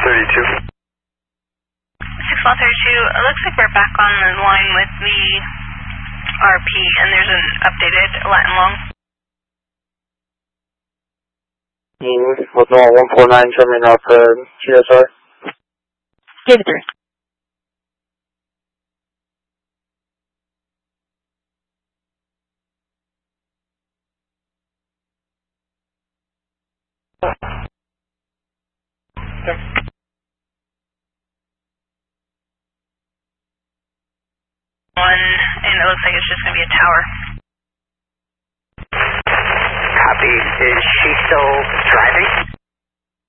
32. 6132, it looks like we're back on the line with the RP, and there's an updated Latin long. With normal 149 coming off GSR. David 3. And it looks like it's just going to be a tower. Copy. Is she still driving?